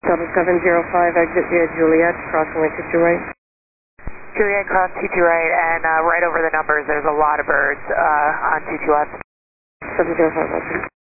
7705, exit via Juliet, cross only 22 right. Juliet, cross 22 right, and right over the numbers, there's a lot of birds on 22 left. 705,